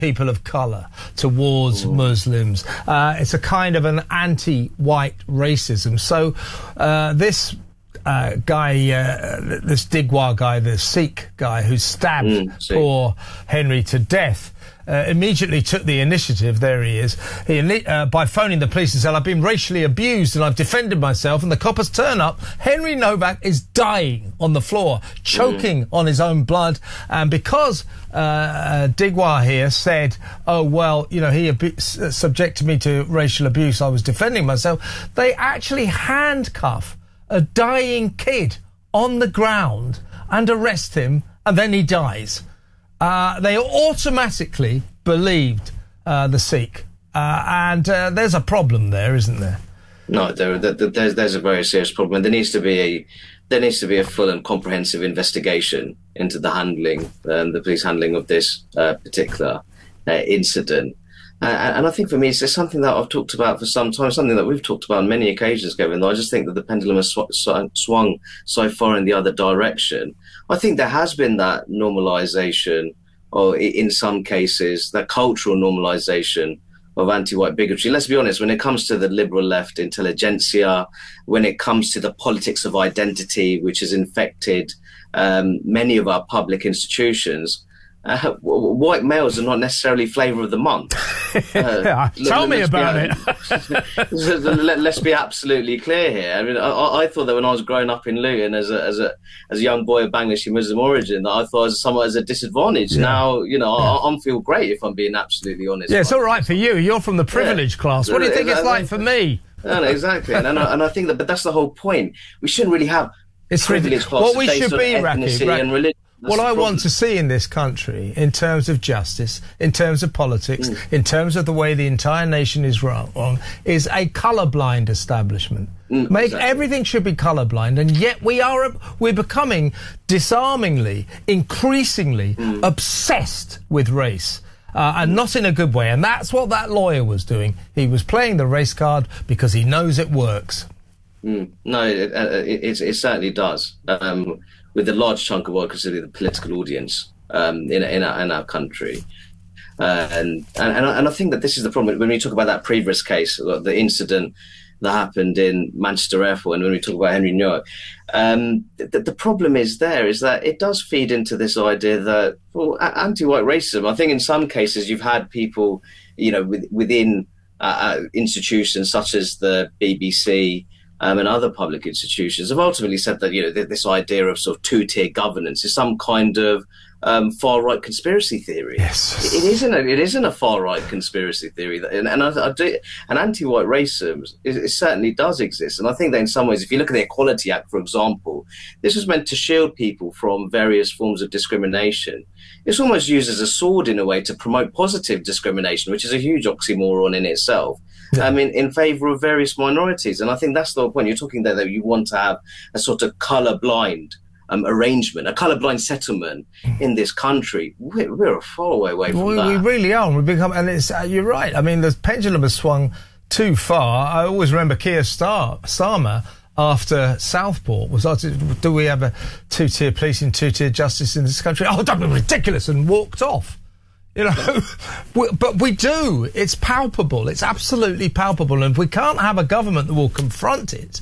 people of colour towards Muslims. It's a kind of an anti-white racism. So this this Digwa guy, the Sikh guy who stabbed poor Henry to death, immediately took the initiative. There he is. By phoning the police and said, I've been racially abused and I've defended myself, and the coppers turn up. Henry Novak is dying on the floor, choking on his own blood. And because Digwa here said, oh, well, you know, he subjected me to racial abuse, I was defending myself, they actually handcuff a dying kid on the ground and arrest him, and then he dies. They automatically believed the Sikh, and there's a problem there, isn't there? No, there's a very serious problem, and there needs to be a full and comprehensive investigation into the police handling of this particular incident. And I think for me, it's something that I've talked about for some time, something that we've talked about on many occasions, Kevin. I just think that the pendulum has swung so far in the other direction. I think there has been that normalisation, or in some cases, that cultural normalisation of anti-white bigotry. Let's be honest, when it comes to the liberal left intelligentsia, when it comes to the politics of identity, which has infected many of our public institutions, white males are not necessarily flavour of the month. Tell me about it. Let's be absolutely clear here. I mean, I thought that when I was growing up in Luton as a young boy of Bangladeshi Muslim origin, that I thought I was somewhat as a disadvantage. Yeah. Now, you know, I feel great, if I'm being absolutely honest. Yeah, it's all right for you. You're from the privileged class. What do you think it's like for me? No, exactly. and I think that, but that's the whole point. We shouldn't really have privileged classes. What we should be, Rakib, and religion. What I want to see in this country, in terms of justice, in terms of politics, in terms of the way the entire nation is run, is a colourblind establishment. Everything should be colourblind, and yet we're becoming disarmingly, increasingly obsessed with race. And not in a good way. And that's what that lawyer was doing. He was playing the race card because he knows it works. No, it certainly does. With a large chunk of what I consider the political audience in our country. And I think that this is the problem. When we talk about that previous case, the incident that happened in Manchester Airport, and when we talk about Henry Novak, the problem is that it does feed into this idea that, well, anti-white racism, I think in some cases you've had people, you know, within institutions such as the BBC, and other public institutions have ultimately said that, you know, this idea of sort of two-tier governance is some kind of far-right conspiracy theory. Yes. It isn't a far-right conspiracy theory. And anti-white racism, it certainly does exist. And I think that in some ways, if you look at the Equality Act, for example, this was meant to shield people from various forms of discrimination. It's almost used as a sword in a way to promote positive discrimination, which is a huge oxymoron in itself. Yeah. In favour of various minorities. And I think that's the whole point. You're talking there that you want to have a sort of colour-blind arrangement, a colour-blind settlement in this country. We're a far away from that. We really are. And it's, you're right. I mean, the pendulum has swung too far. I always remember Keir Starmer after Southport was asked, do we have a two-tier policing, two-tier justice in this country? Oh, don't be ridiculous, and walked off. You know, but we do. It's palpable. It's absolutely palpable. And if we can't have a government that will confront it,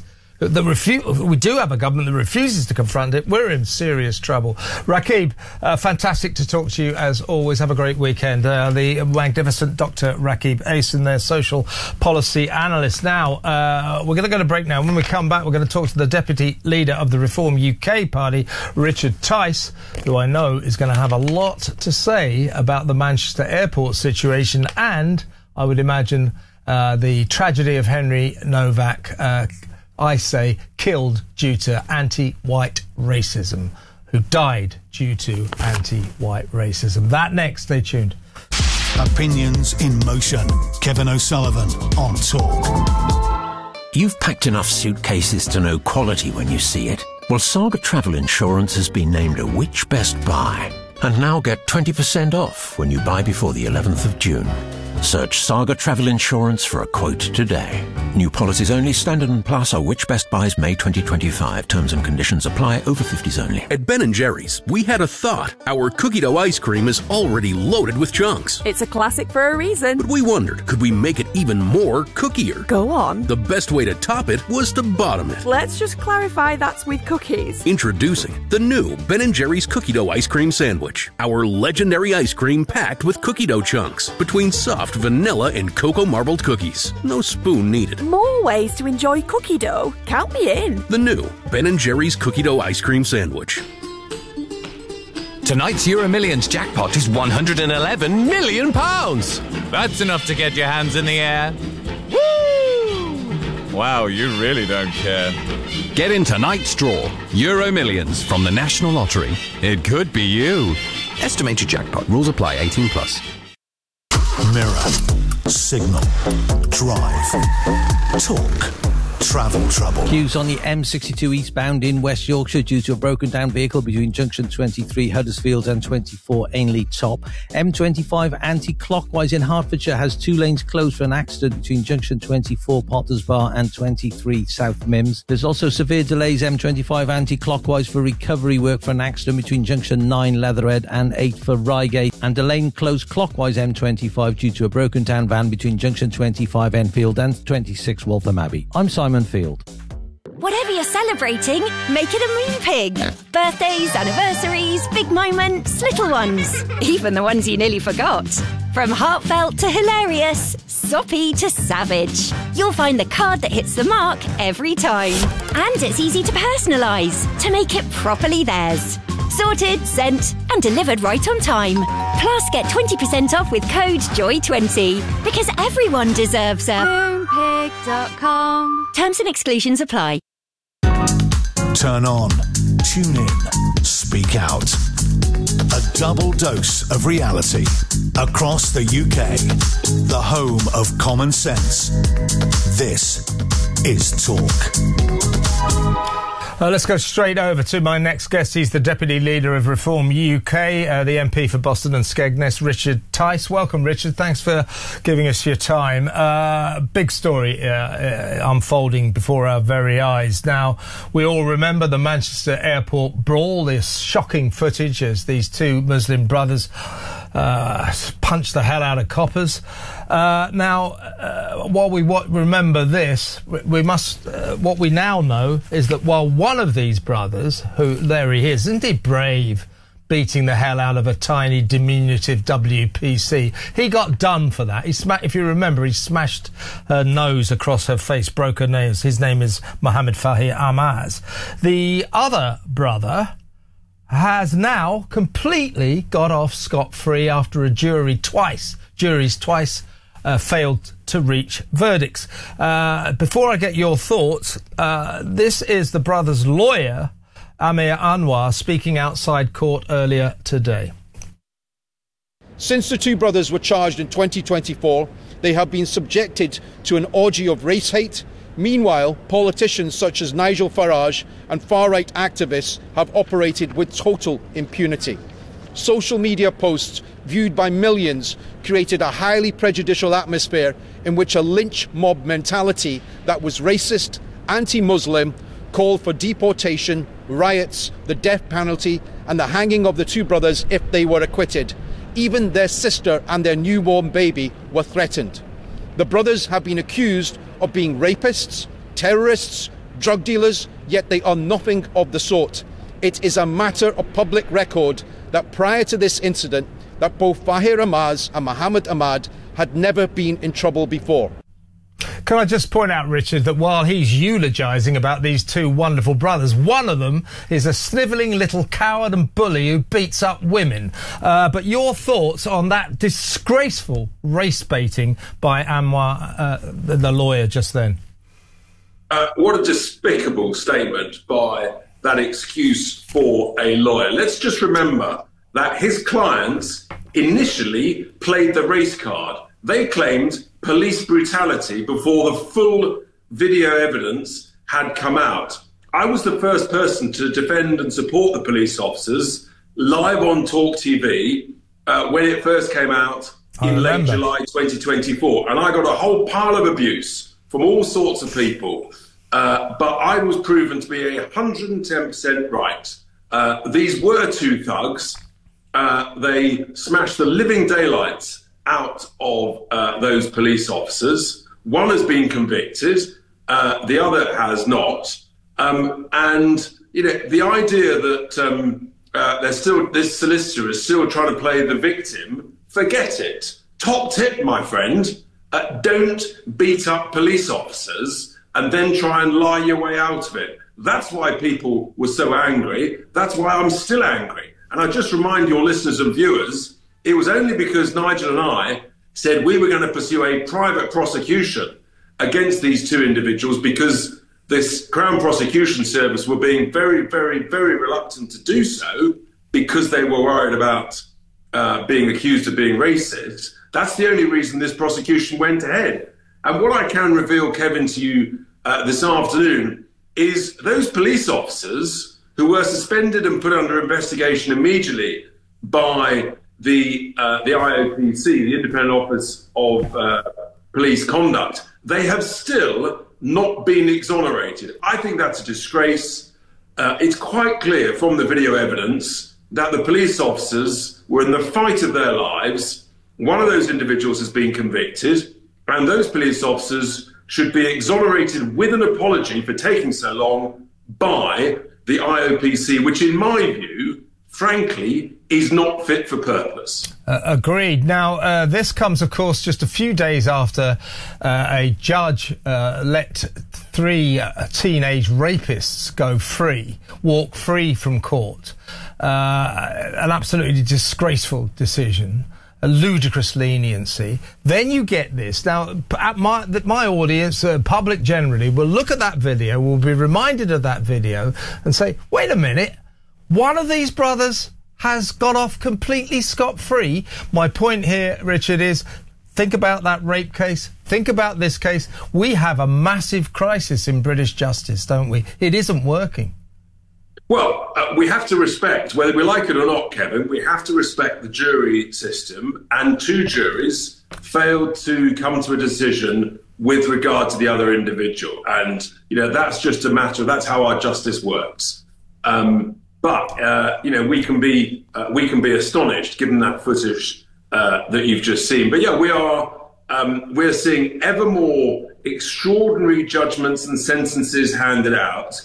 we do have a government that refuses to confront it, we're in serious trouble. Rakib, fantastic to talk to you as always. Have a great weekend. The magnificent Dr. Rakib Ehsan, their social policy analyst. Now, we're going to go to break now. When we come back, we're going to talk to the deputy leader of the Reform UK party, Richard Tice, who I know is going to have a lot to say about the Manchester airport situation and, I would imagine, the tragedy of Henry Novak, I say, killed due to anti-white racism, who died due to anti-white racism. That next, stay tuned. Opinions in motion. Kevin O'Sullivan on Talk. You've packed enough suitcases to know quality when you see it. Well, Saga Travel Insurance has been named a Which Best Buy. And now get 20% off when you buy before the 11th of June. Search Saga Travel Insurance for a quote today. New policies only. Standard and Plus are which best buys May 2025. Terms and conditions apply. Over 50s only. At Ben & Jerry's, we had a thought. Our cookie dough ice cream is already loaded with chunks. It's a classic for a reason. But we wondered, could we make it even more cookier? Go on. The best way to top it was to bottom it. Let's just clarify that's with cookies. Introducing the new Ben & Jerry's cookie dough ice cream sandwich. Our legendary ice cream packed with cookie dough chunks between soft vanilla and cocoa marbled cookies. No spoon needed. More ways to enjoy cookie dough. Count me in. The new Ben & Jerry's cookie dough ice cream sandwich. Tonight's Euro Millions jackpot is £111 million. That's enough to get your hands in the air. Woo! Wow, you really don't care. Get in tonight's draw. Euro Millions from the National Lottery. It could be you. Estimated jackpot. Rules apply. 18 plus. Mirror, Signal, Drive, Talk, Travel Trouble. Queues on the M62 eastbound in West Yorkshire due to a broken down vehicle between junction 23 Huddersfield and 24 Ainley Top. M25 anti-clockwise in Hertfordshire has 2 lanes closed for an accident between junction 24 Potters Bar and 23 South Mims. There's also severe delays M25 anti-clockwise for recovery work for an accident between junction 9 Leatherhead and 8 for Reigate, and a lane closed clockwise M25 due to a broken down van between junction 25 Enfield and 26 Waltham Abbey. I'm Simon Field. Whatever you're celebrating, make it a Moon Pig. Birthdays, anniversaries, big moments, little ones. Even the ones you nearly forgot. From heartfelt to hilarious, soppy to savage. You'll find the card that hits the mark every time. And it's easy to personalise, to make it properly theirs. Sorted, sent, and delivered right on time. Plus, get 20% off with code JOY20. Because everyone deserves a moonpig.com. Terms and exclusions apply. Turn on, tune in, speak out. A double dose of reality across the UK. The home of common sense. This is Talk. Let's go straight over to my next guest. He's the Deputy Leader of Reform UK, the MP for Boston and Skegness, Richard Tice. Welcome, Richard. Thanks for giving us your time. Big story unfolding before our very eyes. Now, we all remember the Manchester airport brawl, this shocking footage as these 2 Muslim brothers punched the hell out of coppers. While we remember this, we must. What we now know is that while one of these brothers, who there he is, isn't he brave, beating the hell out of a tiny diminutive WPC, he got done for that. If you remember, he smashed her nose across her face, broke her nails. His name is Mohammed Fahir Amaz. The other brother has now completely got off scot-free after a juries twice failed to reach verdicts. Before I get your thoughts, this is the brother's lawyer, Amir Anwar, speaking outside court earlier today. Since the 2 brothers were charged in 2024, they have been subjected to an orgy of race hate. Meanwhile, politicians such as Nigel Farage and far-right activists have operated with total impunity. Social media posts viewed by millions created a highly prejudicial atmosphere in which a lynch mob mentality that was racist, anti-Muslim, called for deportation, riots, the death penalty and the hanging of the 2 brothers if they were acquitted. Even their sister and their newborn baby were threatened. The brothers have been accused of being rapists, terrorists, drug dealers, yet they are nothing of the sort. It is a matter of public record that prior to this incident, that both Fahir Amaz and Mohammed Ahmad had never been in trouble before. Can I just point out, Richard, that while he's eulogising about these 2 wonderful brothers, one of them is a snivelling little coward and bully who beats up women. But your thoughts on that disgraceful race baiting by Anwar, the lawyer, just then? What a despicable statement by that excuse for a lawyer. Let's just remember that his clients initially played the race card. They claimed police brutality before the full video evidence had come out. I was the first person to defend and support the police officers live on Talk TV when it first came out in late July 2024. And I got a whole pile of abuse from all sorts of people. But I was proven to be 110% right. These were two thugs. They smashed the living daylights out of those police officers. One has been convicted. The other has not. And, you know, the idea that this solicitor is still trying to play the victim, forget it. Top tip, my friend, don't beat up police officers and then try and lie your way out of it. That's why people were so angry. That's why I'm still angry. And I just remind your listeners and viewers, it was only because Nigel and I said we were going to pursue a private prosecution against these two individuals because this Crown Prosecution Service were being very, very, very reluctant to do so because they were worried about being accused of being racist. That's the only reason this prosecution went ahead. And what I can reveal, Kevin, to you this afternoon is those police officers who were suspended and put under investigation immediately by the IOPC, the Independent Office of Police Conduct, they have still not been exonerated. I think that's a disgrace. It's quite clear from the video evidence that the police officers were in the fight of their lives. One of those individuals has been convicted, and those police officers should be exonerated with an apology for taking so long by the IOPC, which in my view, frankly, is not fit for purpose. Agreed. Now, this comes, of course, just a few days after a judge let 3 teenage rapists walk free from court. An absolutely disgraceful decision. A ludicrous leniency. Then you get this. Now, my audience, public generally, will look at that video, will be reminded of that video and say, wait a minute, one of these brothers has got off completely scot-free. My point here, Richard, is think about that rape case. Think about this case. We have a massive crisis in British justice, don't we? It isn't working. Well, we have to respect, whether we like it or not, Kevin, we have to respect the jury system, and 2 juries failed to come to a decision with regard to the other individual. And, you know, that's just a matter of, that's how our justice works. But you know, we can be astonished given that footage that you've just seen. But yeah, we're seeing ever more extraordinary judgments and sentences handed out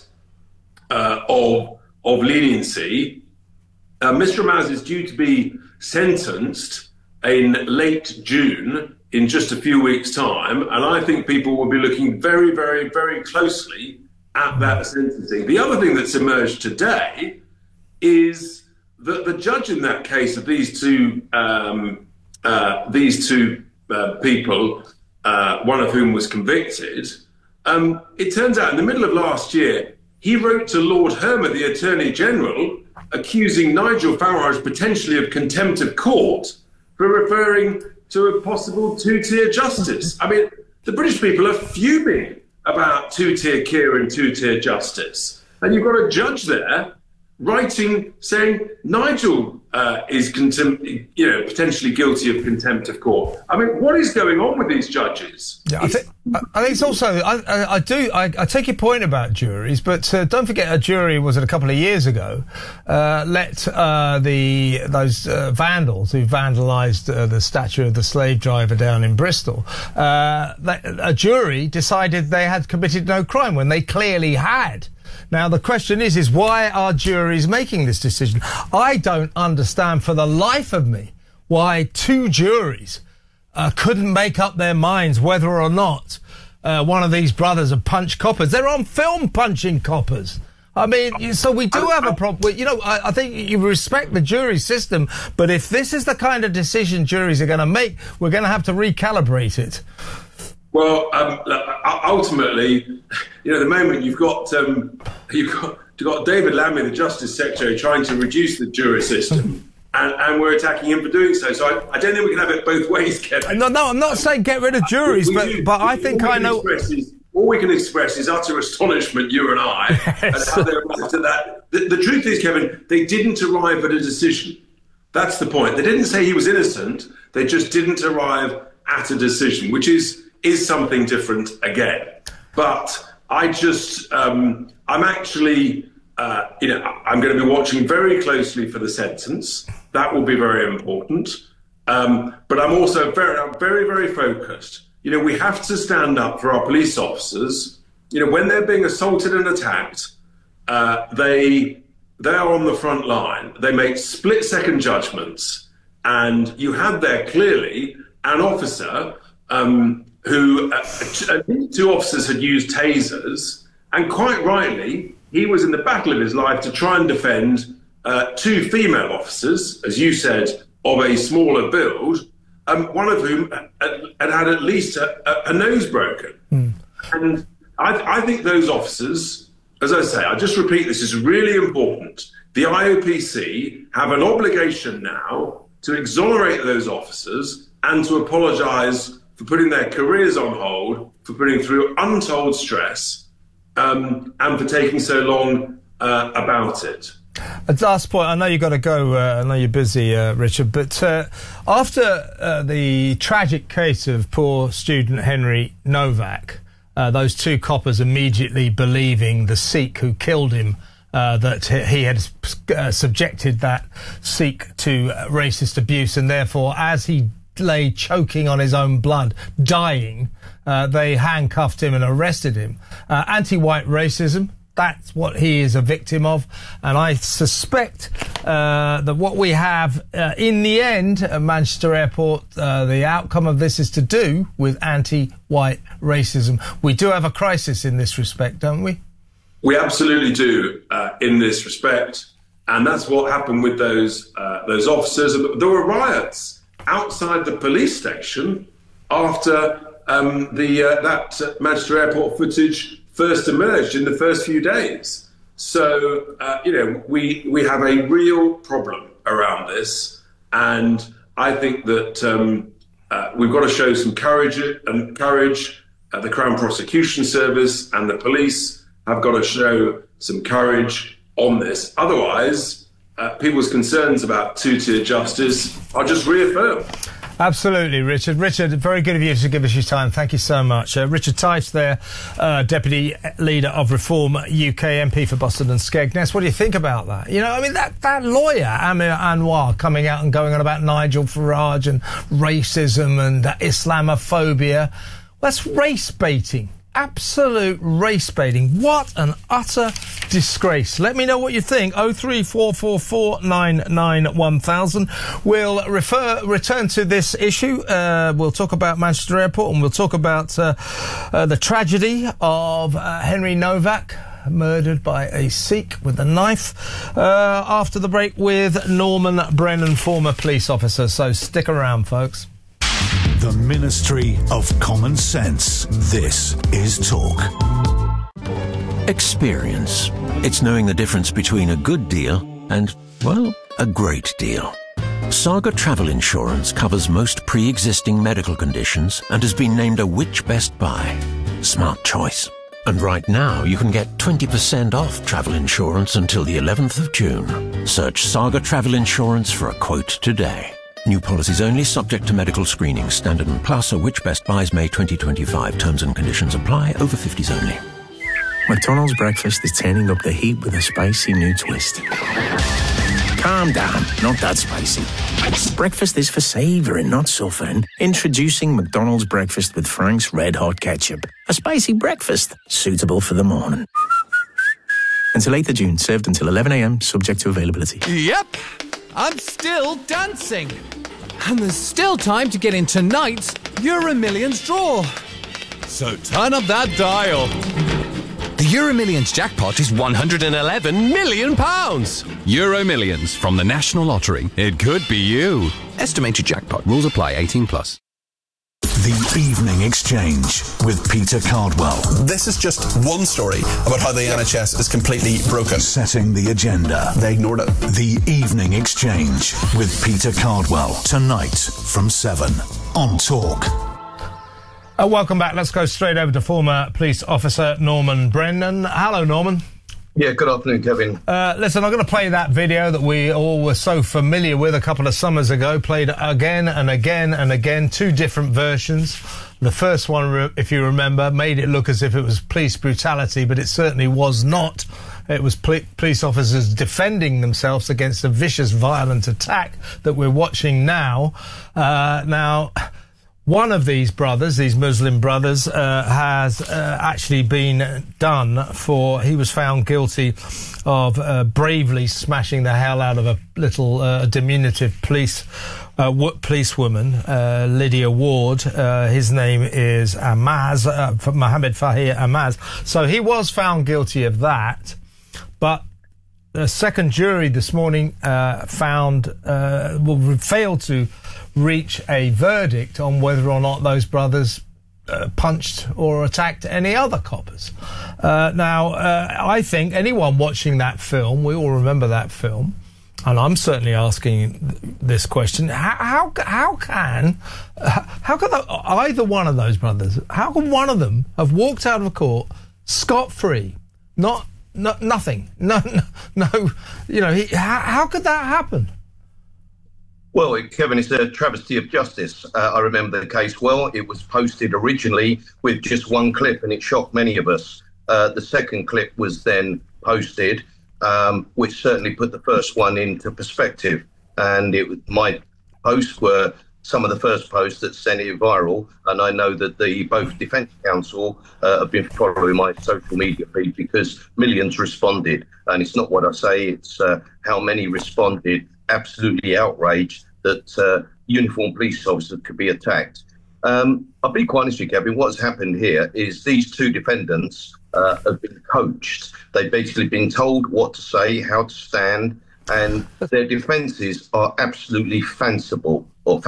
of leniency. Mr. Ramaz is due to be sentenced in late June, in just a few weeks' time, and I think people will be looking very, very, very closely at that sentencing. The other thing that's emerged today is that the judge in that case of these two people, one of whom was convicted, it turns out in the middle of last year, he wrote to Lord Hermer, the Attorney General, accusing Nigel Farage potentially of contempt of court for referring to a possible 2-tier justice. I mean, the British people are fuming about 2-tier care and 2-tier justice. And you've got a judge there writing, saying Nigel is potentially guilty of contempt of court. I mean, what is going on with these judges? Yeah, I think it's also, I take your point about juries, but don't forget a jury, was it a couple of years ago, let those vandals who vandalised the statue of the slave driver down in Bristol, a jury decided they had committed no crime when they clearly had. Now, the question is why are juries making this decision? I don't understand for the life of me why 2 juries couldn't make up their minds whether or not one of these brothers have punched coppers. They're on film punching coppers. I mean, so we do have a problem. You know, I think you respect the jury system, but if this is the kind of decision juries are going to make, we're going to have to recalibrate it. Well, ultimately, you know, at the moment you've got David Lammy, the Justice Secretary, trying to reduce the jury system, and we're attacking him for doing so. So I don't think we can have it both ways, Kevin. No, I'm not saying get rid of juries, but I think I know. All we can express is utter astonishment, you and I, at how they arrived at that. The truth is, Kevin, they didn't arrive at a decision. That's the point. They didn't say he was innocent. They just didn't arrive at a decision, which is something different again. But I just, I'm actually, I'm going to be watching very closely for the sentence. That will be very important. But I'm also very, very focused. We have to stand up for our police officers. When they're being assaulted and attacked, they are on the front line. They make split-second judgments. And you had there clearly an officer who, two officers had used tasers, and quite rightly, he was in the battle of his life to try and defend two female officers, as you said, of a smaller build, one of whom had at least a nose broken. And I think those officers, as I say, I just repeat, this is really important. The IOPC have an obligation now to exonerate those officers and to apologise for putting their careers on hold, for putting through untold stress, and for taking so long about it. Last point, I know you've got to go, I know you're busy, Richard, but after the tragic case of poor student Henry Novak, those two coppers immediately believing the Sikh who killed him, that he had subjected that Sikh to racist abuse, and therefore, as he lay choking on his own blood, dying, they handcuffed him and arrested him. Anti-white racism, that's what he is a victim of. And I suspect that what we have in the end at Manchester Airport, the outcome of this is to do with anti-white racism. We do have a crisis in this respect, don't we? We absolutely do in this respect. And that's what happened with those officers. There were riots outside the police station after that Manchester Airport footage first emerged in the first few days. So, we have a real problem around this. And I think that we've got to show some courage. The Crown Prosecution Service and the police have got to show some courage on this. Otherwise, people's concerns about two-tier justice are just reaffirmed. Absolutely, Richard. Richard, very good of you to give us your time. Thank you so much. Richard Tice there, Deputy Leader of Reform UK, MP for Boston and Skegness. What do you think about that? That lawyer, Amir Anwar, coming out and going on about Nigel Farage and racism and Islamophobia. That's race baiting. Absolute race baiting. What an utter disgrace. Let me know what you think. 03444991000. We'll return to this issue. We'll talk about Manchester Airport, and we'll talk about the tragedy of Henry Novak, murdered by a Sikh with a knife, after the break with Norman Brennan, former police officer. So stick around, folks. The Ministry of Common Sense. This is Talk. Experience. It's knowing the difference between a good deal and, well, a great deal. Saga Travel Insurance covers most pre-existing medical conditions and has been named a Which Best Buy. Smart choice. And right now you can get 20% off travel insurance until the 11th of June. Search Saga Travel Insurance for a quote today. New policies only, subject to medical screening. Standard and Plus or Which Best Buys May 2025. Terms and conditions apply. Over 50s only. McDonald's breakfast is turning up the heat with a spicy new twist. Calm down, not that spicy. Breakfast is for savouring, not suffering. Introducing McDonald's breakfast with Frank's Red Hot Ketchup. A spicy breakfast, suitable for the morning. Until 8th of June, served until 11 a.m, subject to availability. Yep, I'm still dancing. And there's still time to get in tonight's EuroMillions draw. So turn up that dial. The EuroMillions jackpot is £111 million. EuroMillions from the National Lottery. It could be you. Estimated jackpot. Rules apply. 18+. The Evening Exchange with Peter Cardwell. This is just one story about how the NHS is completely broken. Setting the agenda. They ignored it. The Evening Exchange with Peter Cardwell. Tonight from 7 on Talk. Welcome back. Let's go straight over to former police officer Norman Brennan. Hello, Norman. Yeah, good afternoon, Kevin. Listen, I'm going to play that video that we all were so familiar with a couple of summers ago, played again and again and again, 2 different versions. The first one, if you remember, made it look as if it was police brutality, but it certainly was not. It was police officers defending themselves against a vicious, violent attack that we're watching now. Now, one of these brothers, these Muslim brothers, has actually been done for... He was found guilty of bravely smashing the hell out of a little diminutive policewoman, Lydia Ward. His name is Amaz, Mohammed Fahir Amaz. So he was found guilty of that. But the second jury this morning failed to reach a verdict on whether or not those brothers punched or attacked any other coppers. I think anyone watching that film, we all remember that film, and I'm certainly asking this question: how can either one of those brothers, how can one of them have walked out of court scot-free, nothing, no, how could that happen? Well, Kevin, it's a travesty of justice. I remember the case well. It was posted originally with just one clip, and it shocked many of us. The second clip was then posted, which certainly put the first one into perspective. And my posts were some of the first posts that sent it viral. And I know that both Defence Counsel have been following my social media feed because millions responded. And it's not what I say, it's how many responded, absolutely outraged that uniformed police officers could be attacked. I'll be quite honest with you, Kevin, what's happened here is these 2 defendants have been coached. They've basically been told what to say, how to stand, and their defences are absolutely fanciful.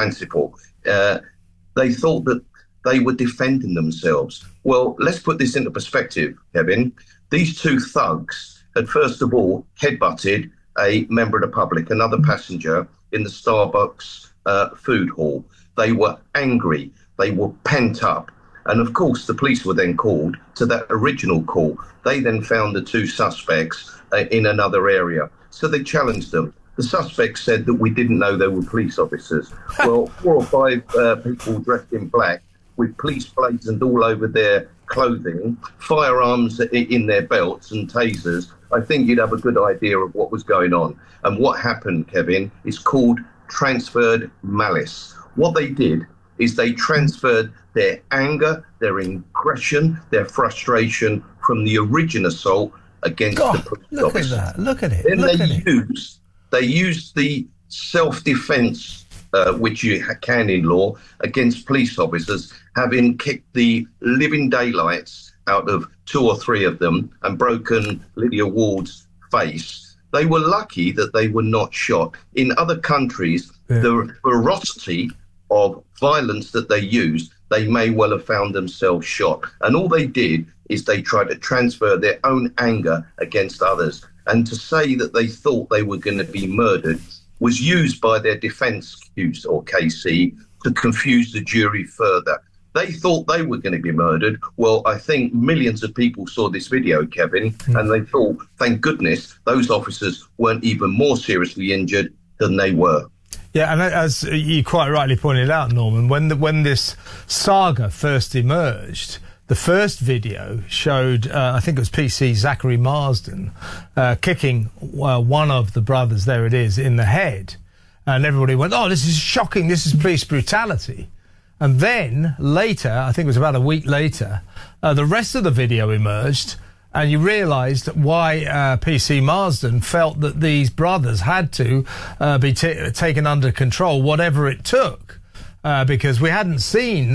They thought that they were defending themselves. Well, let's put this into perspective, Kevin. These 2 thugs had first of all headbutted a member of the public, another passenger, in the Starbucks food hall. They were angry. They were pent up. And of course, the police were then called to that original call. They then found the 2 suspects in another area. So they challenged them. The suspects said that we didn't know they were police officers. Well, 4 or 5 people dressed in black with police blazoned all over their clothing, firearms in their belts and tasers. I think you'd have a good idea of what was going on. And what happened, Kevin, is called transferred malice. What they did is they transferred their anger, their aggression, their frustration from the original assault against the police officer. Look at it. Then they used the self-defence, which you can in law, against police officers, having kicked the living daylights out of 2 or 3 of them and broken Lydia Ward's face. They were lucky that they were not shot. In other countries, the ferocity of violence that they used, they may well have found themselves shot. And all they did is they tried to transfer their own anger against others. And to say that they thought they were going to be murdered was used by their defence or KC to confuse the jury further. They thought they were going to be murdered. Well, I think millions of people saw this video, Kevin, and they thought, thank goodness, those officers weren't even more seriously injured than they were. Yeah, and as you quite rightly pointed out, Norman, when this saga first emerged, the first video showed, I think it was PC Zachary Marsden, kicking one of the brothers, there it is, in the head. And everybody went, oh, this is shocking, this is police brutality. And then later, I think it was about a week later, the rest of the video emerged, and you realised why PC Marsden felt that these brothers had to be taken under control, whatever it took, because we hadn't seen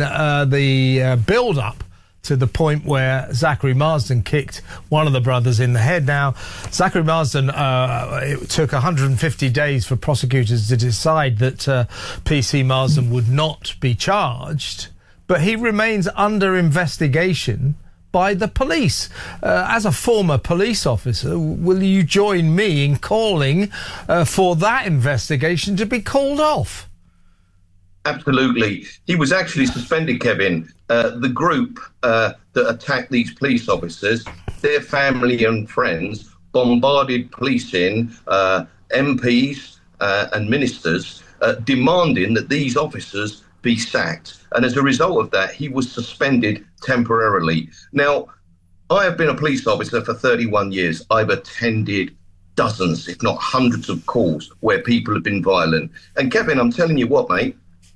the build-up to the point where Zachary Marsden kicked one of the brothers in the head. Now, Zachary Marsden, it took 150 days for prosecutors to decide that PC Marsden would not be charged, but he remains under investigation by the police. As a former police officer, will you join me in calling for that investigation to be called off? Absolutely. He was actually suspended, Kevin. The group that attacked these police officers, their family and friends bombarded policing, MPs and ministers demanding that these officers be sacked. And as a result of that, he was suspended temporarily. Now, I have been a police officer for 31 years. I've attended dozens, if not hundreds of calls where people have been violent. And Kevin, I'm telling you what, mate,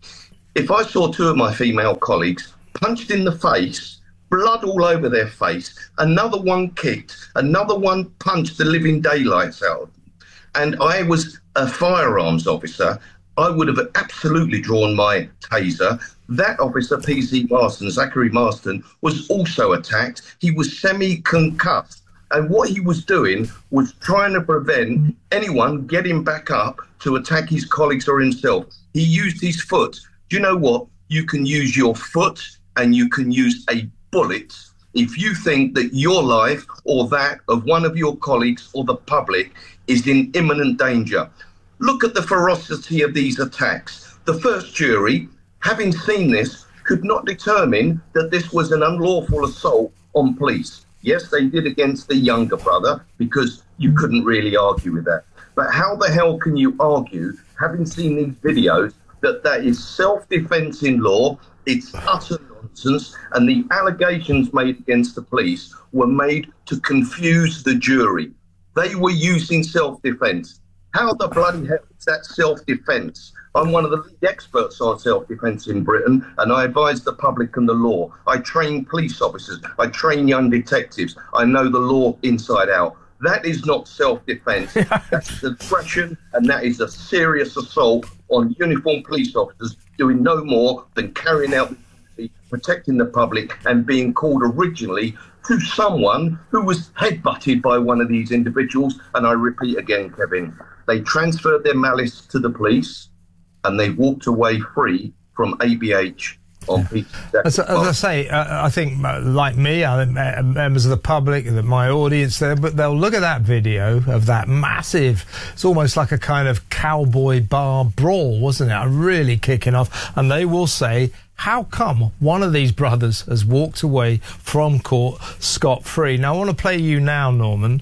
if I saw two of my female colleagues punched in the face, blood all over their face, another one kicked, another one punched the living daylights out of them, and I was a firearms officer, I would have absolutely drawn my taser. That officer, PC Marston, Zachary Marston, was also attacked. He was semi-concussed. And what he was doing was trying to prevent anyone getting back up to attack his colleagues or himself. He used his foot. Do you know what? You can use your foot and you can use a bullet if you think that your life or that of one of your colleagues or the public is in imminent danger. Look at the ferocity of these attacks. The first jury, having seen this, could not determine that this was an unlawful assault on police. Yes, they did against the younger brother, because you couldn't really argue with that. But how the hell can you argue, having seen these videos, that that is self-defence in law? It's utter nonsense, and the allegations made against the police were made to confuse the jury. They were using self-defence. How the bloody hell is that self-defence? I'm one of the lead experts on self-defence in Britain, and I advise the public and the law. I train police officers. I train young detectives. I know the law inside out. That is not self-defence. That's aggression, and that is a serious assault on uniformed police officers doing no more than carrying out the duty, protecting the public, and being called originally to someone who was headbutted by one of these individuals. And I repeat again, Kevin, they transferred their malice to the police and they walked away free from ABH on Peter. As I say, I think, like me, members of the public, my audience there, but they'll look at that video of that massive, it's almost like a kind of cowboy bar brawl, wasn't it? Really kicking off. And they will say, how come one of these brothers has walked away from court scot-free? Now, I want to play you now, Norman,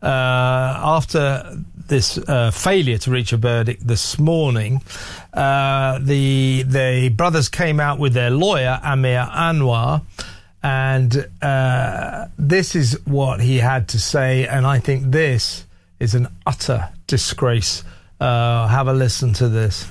after this failure to reach a verdict this morning. The brothers came out with their lawyer, Amir Anwar, and this is what he had to say, and I think this is an utter disgrace. Have a listen to this.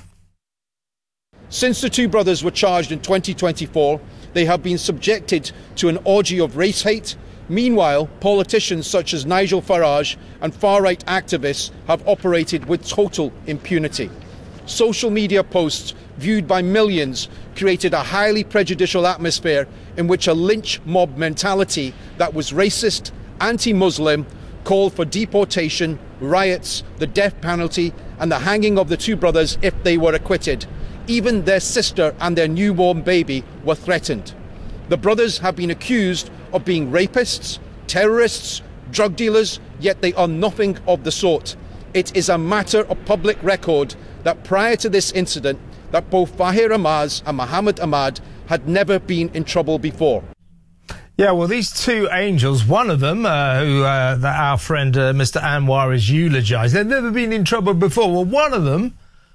Since the two brothers were charged in 2024, they have been subjected to an orgy of race hate. Meanwhile, politicians such as Nigel Farage and far-right activists have operated with total impunity. Social media posts viewed by millions created a highly prejudicial atmosphere in which a lynch mob mentality that was racist, anti-Muslim, called for deportation, riots, the death penalty, and the hanging of the two brothers if they were acquitted. Even their sister and their newborn baby were threatened. The brothers have been accused of being rapists, terrorists, drug dealers, yet they are nothing of the sort. It is a matter of public record that prior to this incident, that both Fahir Amaz and Muhammad Ahmad had never been in trouble before. Yeah, well, these two angels, one of them, that our friend Mr. Anwar is eulogised, they've never been in trouble before. Well, one of them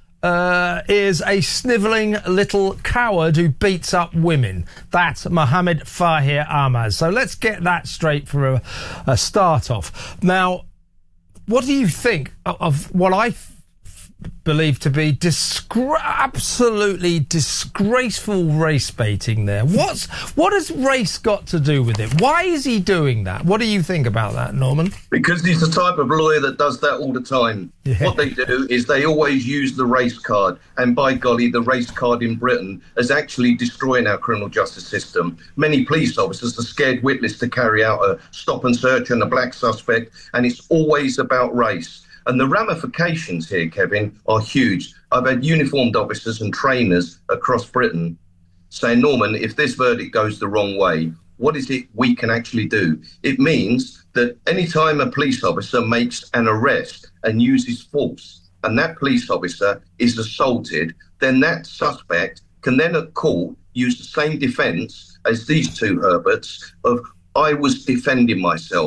is a snivelling little coward who beats up women. That's Mohammed Fahir Amaz. So let's get that straight for a start off. Now, what do you think of what I believe to be absolutely disgraceful race baiting there? What has race got to do with it? Why is he doing that? What do you think about that, Norman? Because he's the type of lawyer that does that all the time. Yeah. What they do is they always use the race card, and by golly, the race card in Britain is actually destroying our criminal justice system. Many police officers are scared witless to carry out a stop and search on a black suspect, and it's always about race. And the ramifications here, Kevin, are huge. I've had uniformed officers and trainers across Britain saying, Norman, if this verdict goes the wrong way, what is it we can actually do? It means that any time a police officer makes an arrest and uses force, and that police officer is assaulted, then that suspect can then at court use the same defence as these two Herberts of, I was defending myself.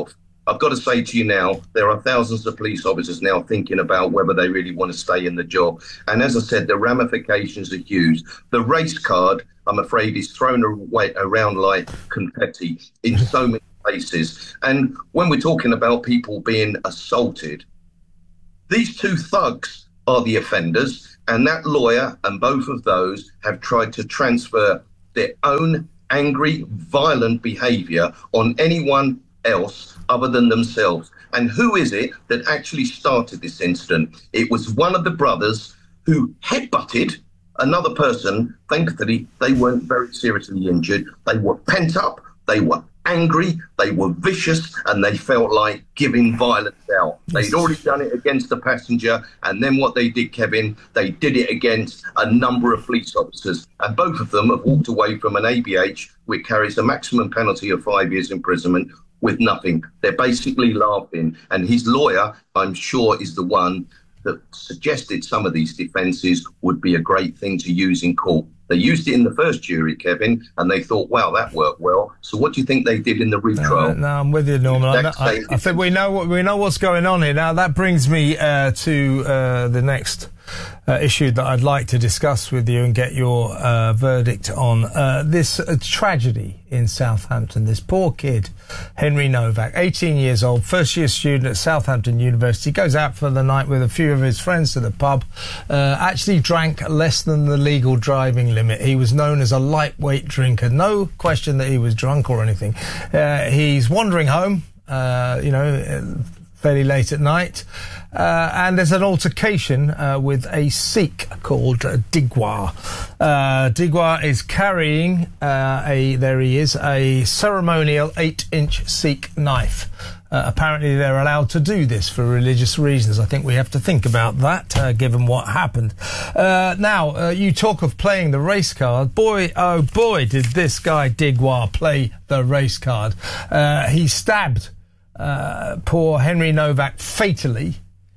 I've got to say to you now, there are thousands of police officers now thinking about whether they really want to stay in the job. And as I said, the ramifications are huge. The race card, I'm afraid, is thrown around like confetti in so many places. And when we're talking about people being assaulted, these two thugs are the offenders, and that lawyer and both of those have tried to transfer their own angry, violent behaviour on anyone else other than themselves. And who is it that actually started this incident? It was one of the brothers who headbutted another person. Thankfully, they weren't very seriously injured. They were pent up, they were angry, they were vicious, and they felt like giving violence out. They'd already done it against the passenger, and then what they did, Kevin, they did it against a number of police officers. And both of them have walked away from an ABH, which carries a maximum penalty of 5 years imprisonment, with nothing. They're basically laughing. And his lawyer, I'm sure, is the one that suggested some of these defences would be a great thing to use in court. They used it in the first jury, Kevin, and they thought, wow, that worked well. So what do you think they did in the retrial? No, I'm with you, Norman. I think we know what's going on here. Now, that brings me to the next issue that I'd like to discuss with you and get your verdict on. This tragedy in Southampton. This poor kid, Henry Novak, 18 years old, first-year student at Southampton University, goes out for the night with a few of his friends to the pub, actually drank less than the legal driving limit. He was known as a lightweight drinker. No question that he was drunk or anything. He's wandering home, fairly late at night, and there's an altercation with a Sikh called Digwar. Digwar is carrying a ceremonial 8-inch Sikh knife. Apparently they're allowed to do this for religious reasons. I think we have to think about that, given what happened. Now, you talk of playing the race card. Boy, oh boy, did this guy Digwar play the race card. He stabbed poor Henry Novak fatally,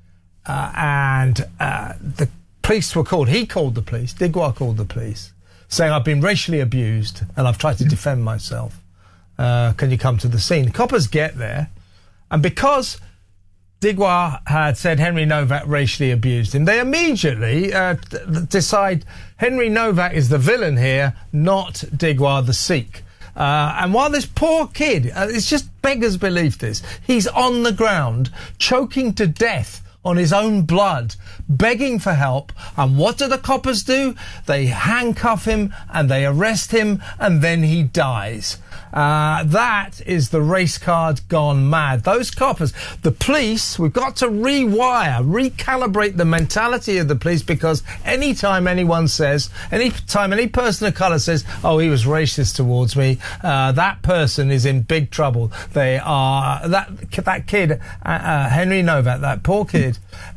and the police were called. He called the police. Digwar called the police, saying, I've been racially abused and I've tried to defend myself. Can you come to the scene? The coppers get there, and because Digwar had said Henry Novak racially abused him, they immediately decide Henry Novak is the villain here, not Digwar the Sikh. And while this poor kid, it's just beggars belief this, he's on the ground, choking to death on his own blood, begging for help. And what do the coppers do? They handcuff him and they arrest him, and then he dies. That is the race card gone mad. Those coppers, the police, we've got to recalibrate the mentality of the police, because anytime anyone says, anytime any person of colour says, oh, he was racist towards me, that person is in big trouble. They are, that kid, Henry Novak, that poor kid,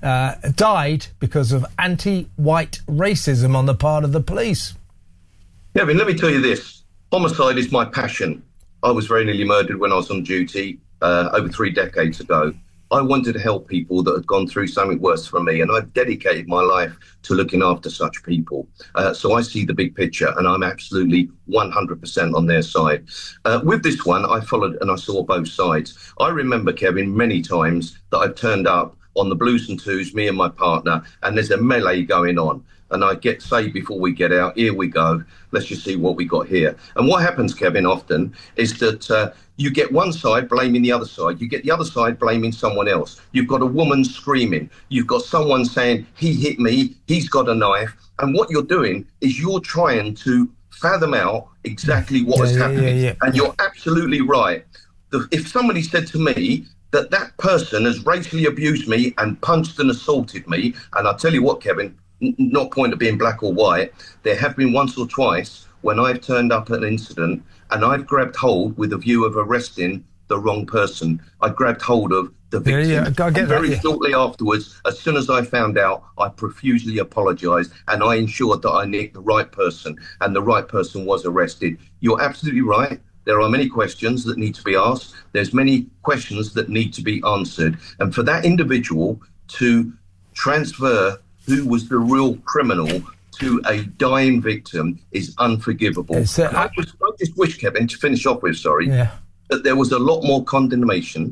died because of anti-white racism on the part of the police. Kevin, let me tell you this. Homicide is my passion. I was very nearly murdered when I was on duty over 3 decades ago. I wanted to help people that had gone through something worse for me, and I've dedicated my life to looking after such people. So I see the big picture, and I'm absolutely 100% on their side. With this one, I followed and I saw both sides. I remember, Kevin, many times that I've turned up on the Blues and Twos, me and my partner, and there's a melee going on. And I say before we get out, here we go, let's just see what we got here. And what happens, Kevin, often is that you get one side blaming the other side. You get the other side blaming someone else. You've got a woman screaming. You've got someone saying, he hit me, he's got a knife. And what you're doing is you're trying to fathom out exactly what is happening. Yeah. And you're absolutely right. If somebody said to me that person has racially abused me and punched and assaulted me, and I'll tell you what, Kevin, not point of being black or white, there have been once or twice when I've turned up at an incident and I've grabbed hold with a view of arresting the wrong person. I grabbed hold of the victim. And very shortly afterwards, as soon as I found out, I profusely apologised and I ensured that I nicked the right person, and the right person was arrested. You're absolutely right. There are many questions that need to be asked. There's many questions that need to be answered. And for that individual to transfer who was the real criminal to a dying victim is unforgivable. I just wish, Kevin, to finish off with, that there was a lot more condemnation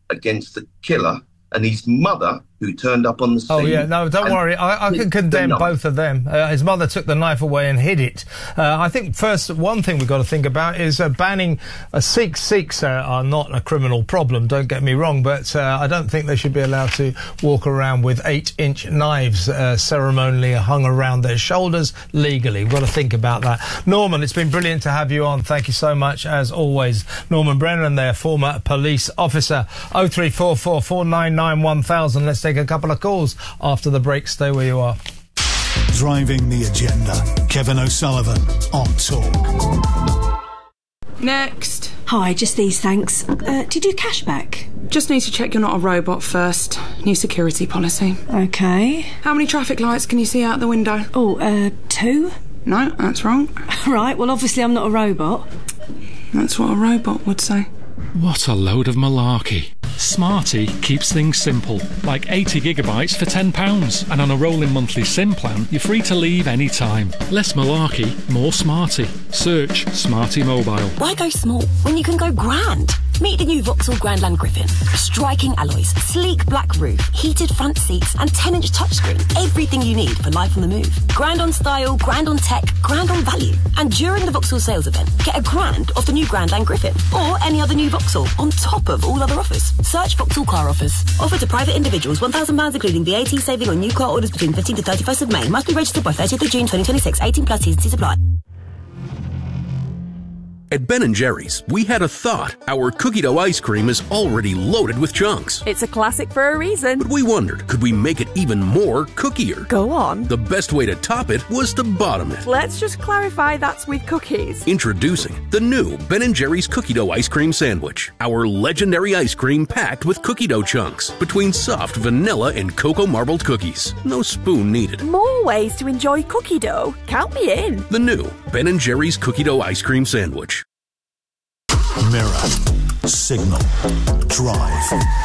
against the killer and his mother, who turned up on the scene. Oh, yeah, no, don't worry. I can condemn both of them. His mother took the knife away and hid it. I think one thing we've got to think about is banning Sikhs. Sikhs are not a criminal problem, don't get me wrong, but I don't think they should be allowed to walk around with 8-inch knives ceremonially hung around their shoulders legally. We've got to think about that. Norman, it's been brilliant to have you on. Thank you so much, as always. Norman Brennan there, former police officer. 0344 499 1000. Let's take a couple of calls after the break. Stay where you are. Driving the agenda. Kevin O'Sullivan on Talk. Next. Hi, just these, thanks. Do you do cashback? Just need to check you're not a robot first. New security policy. Okay. How many traffic lights can you see out the window? Oh, 2? No, that's wrong. Right, well, obviously I'm not a robot. That's what a robot would say. What a load of malarkey. Smarty keeps things simple, like 80 gigabytes for £10, and on a rolling monthly SIM plan, you're free to leave any time. Less malarkey, more Smarty. Search Smarty Mobile. Why go small when you can go grand? Meet the new Vauxhall Grandland Griffin. Striking alloys, sleek black roof, heated front seats, and 10-inch touchscreen. Everything you need for life on the move. Grand on style, grand on tech, grand on value. And during the Vauxhall sales event, get a grand off the new Grandland Griffin or any other new Vauxhall on top of all other offers. Search Vauxhall car offers. Offer to private individuals, £1,000 including VAT saving on new car orders between 15th to 31st of May. Must be registered by 30th of June 2026. 18 plus T's and C's apply. At Ben & Jerry's, we had a thought. Our cookie dough ice cream is already loaded with chunks. It's a classic for a reason. But we wondered, could we make it even more cookier? Go on. The best way to top it was to bottom it. Let's just clarify that's with cookies. Introducing the new Ben & Jerry's cookie dough ice cream sandwich. Our legendary ice cream packed with cookie dough chunks between soft vanilla and cocoa marbled cookies. No spoon needed. More ways to enjoy cookie dough. Count me in. The new Ben & Jerry's cookie dough ice cream sandwich. Mirror, Signal, Drive,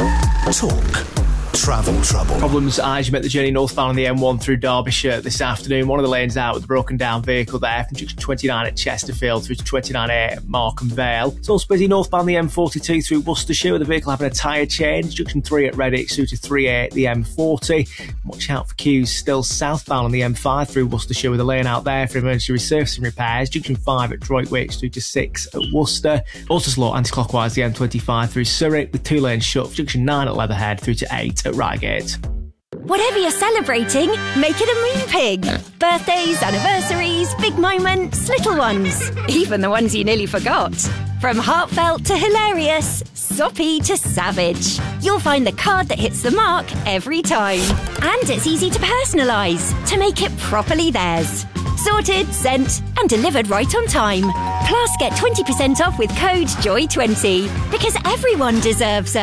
Talk, Travel Trouble. Problems as you make the journey northbound on the M1 through Derbyshire this afternoon. One of the lanes out with a broken down vehicle there from junction 29 at Chesterfield through to 29A at Markham Vale. It's also busy northbound the M42 through Worcestershire with the vehicle having a tyre change. Junction 3 at Redditch through to 3A at the M40. Watch out for queues still southbound on the M5 through Worcestershire with a lane out there for emergency resurfacing repairs. Junction 5 at Droitwich through to 6 at Worcester. Also slow anti-clockwise the M25 through Surrey with 2 lanes shut. Junction 9 at Leatherhead through to 8 at Reigate. Whatever you're celebrating, make it a Moon Pig. Birthdays, anniversaries, big moments, little ones. Even the ones you nearly forgot. From heartfelt to hilarious, soppy to savage. You'll find the card that hits the mark every time. And it's easy to personalise, to make it properly theirs. Sorted, sent, and delivered right on time. Plus, get 20% off with code JOY20. Because everyone deserves a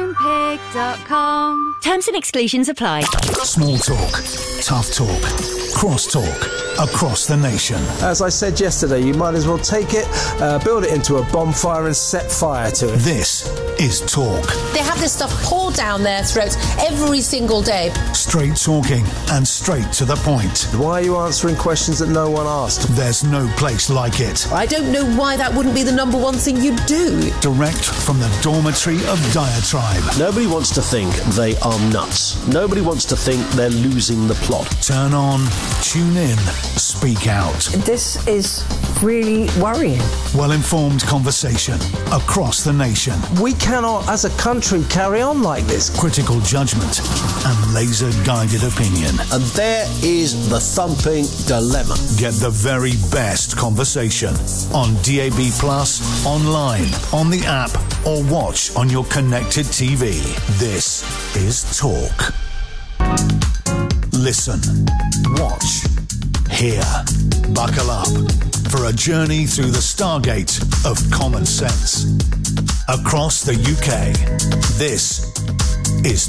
Moonpig.com. Terms and exclusions apply. Small talk, tough talk, cross talk, across the nation. As I said yesterday, you might as well take it, build it into a bonfire and set fire to it. This is Talk. They have this stuff poured down their throats every single day. Straight talking and straight to the point. Why are you answering questions that no one asked? There's no place like it. I don't know why that wouldn't be the number one thing you do. Direct from the dormitory of diatribe. Nobody wants to think they are nuts. Nobody wants to think they're losing the plot. Turn on, tune in, speak out. This is really worrying. Well-informed conversation across the nation. We cannot, as a country, carry on like this. Critical judgment and laser-guided opinion. And there is the thumping dilemma. Get the very best conversation on DAB+, online, on the app, or watch on your connected TV. This is Talk. Listen, watch, hear. Buckle up for a journey through the stargate of common sense. Across the UK, this is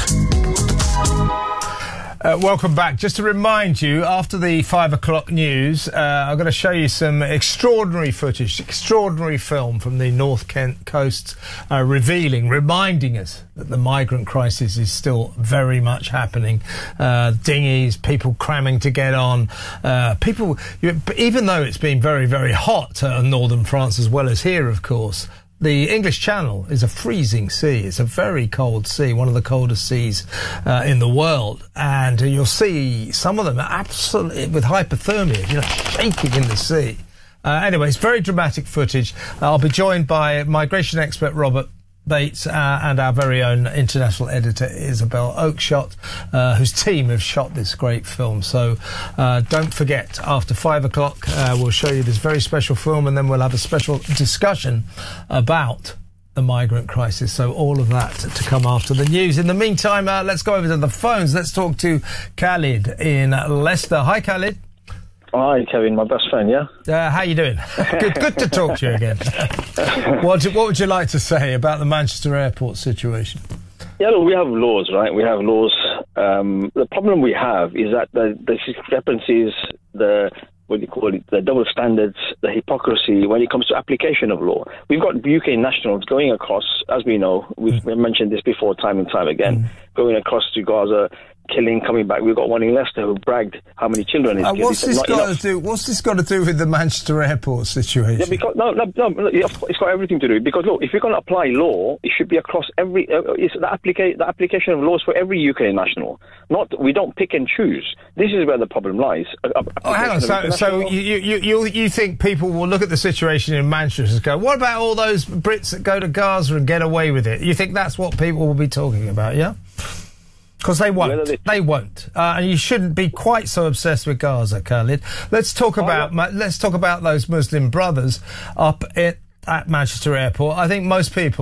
Talk. Welcome back. Just to remind you, after the 5 o'clock news, I'm going to show you some extraordinary footage, extraordinary film from the North Kent coast, reminding us that the migrant crisis is still very much happening. Dinghies, people cramming to get on, people, even though it's been very, very hot in northern France as well as here, of course, The English Channel is a freezing sea. It's a very cold sea, one of the coldest seas in the world. And you'll see some of them are absolutely with hypothermia, shaking in the sea. Anyway, it's very dramatic footage. I'll be joined by migration expert Robert Bates and our very own international editor Isabel Oakeshott, whose team have shot this great film. So don't forget, after 5 o'clock we'll show you this very special film, and then we'll have a special discussion about the migrant crisis. So all of that to come after the news. In the meantime, let's go over to the phones. Let's talk to Khalid in Leicester. Hi, Khalid. Hi, Kevin, my best friend, yeah? How you doing? Good to talk to you again. What would you like to say about the Manchester airport situation? Yeah, look, we have laws, right? We have laws. The problem we have is that the discrepancies, the double standards, the hypocrisy when it comes to application of law. We've got UK nationals going across, as we know, we've mentioned this before time and time again, going across to Gaza, killing, coming back. We've got one in Leicester who bragged how many children he's killed. What's this got to do with the Manchester airport situation? Yeah, because it's got everything to do. Because look, if you're going to apply law, it should be across every. It's the application of laws for every UK national. We don't pick and choose. This is where the problem lies. Hang on. So you think people will look at the situation in Manchester and go, "What about all those Brits that go to Gaza and get away with it?" You think that's what people will be talking about? Yeah. Because they won't. They won't. And you shouldn't be quite so obsessed with Gaza, Khalid. Let's talk about those Muslim brothers up at Manchester Airport. I think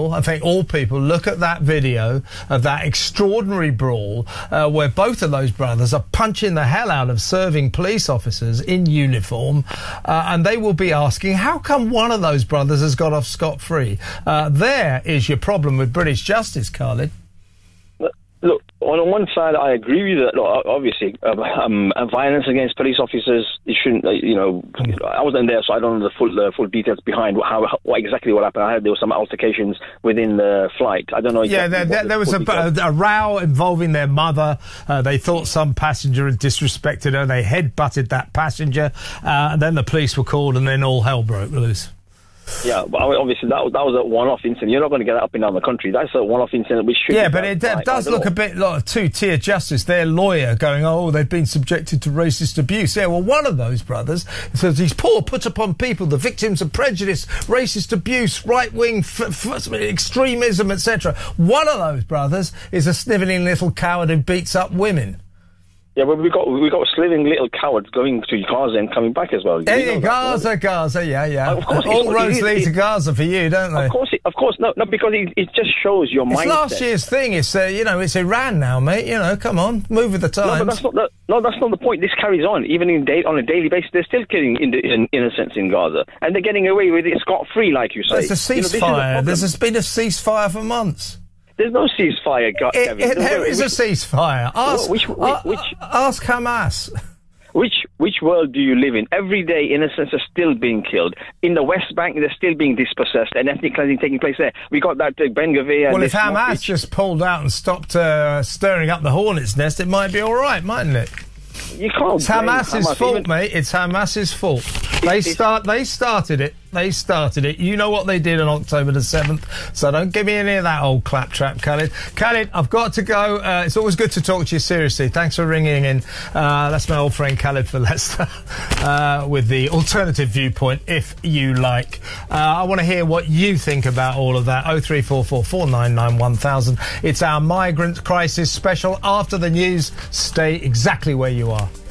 all people look at that video of that extraordinary brawl where both of those brothers are punching the hell out of serving police officers in uniform, and they will be asking, how come one of those brothers has got off scot-free? There is your problem with British justice, Khalid. Look, on one side, I agree with you that, look, obviously, violence against police officers, it shouldn't, I wasn't there, so I don't know the full details behind what exactly happened. I heard there were some altercations within the flight. I don't know exactly. Yeah, there was a row involving their mother. They thought some passenger had disrespected her. They head-butted that passenger. And then the police were called, and then all hell broke loose. Yeah, but obviously that was a one-off incident. You're not going to get that up and down the country. That's a one-off incident which should. Yeah, but it does look a bit like two-tier justice. Their lawyer going, "Oh, they've been subjected to racist abuse." Yeah, well, one of those brothers says he's poor, put upon people, the victims of prejudice, racist abuse, right-wing extremism, etc. One of those brothers is a snivelling little coward who beats up women. Yeah, but we got slithering little cowards going to Gaza and coming back as well. Gaza, yeah. All roads lead to Gaza for you, don't they? Of course, no, because it just shows your mindset. It's last year's thing. It's it's Iran now, mate. Come on, move with the times. No, that's not the point. This carries on, even on a daily basis. They're still killing innocents in Gaza, and they're getting away with it scot-free, like you say. There's a ceasefire. There's been a ceasefire for months. There's no ceasefire, Kevin. There is a ceasefire. Ask Hamas. Which world do you live in? Every day, innocents are still being killed. In the West Bank, they're still being dispossessed, and ethnic cleansing taking place there. We got that Ben Gvir. Well, if Hamas just pulled out and stopped stirring up the hornet's nest, it might be all right, mightn't it? You can't. It's Hamas's fault, mate. It's Hamas's fault. They started it. They started it. You know what they did on October the 7th. So don't give me any of that old claptrap, Khalid. Khalid, I've got to go. It's always good to talk to you seriously. Thanks for ringing in. That's my old friend Khalid for Leicester with the alternative viewpoint, if you like. I want to hear what you think about all of that. 0344 499 1000. It's our migrant crisis special. After the news, stay exactly where you are.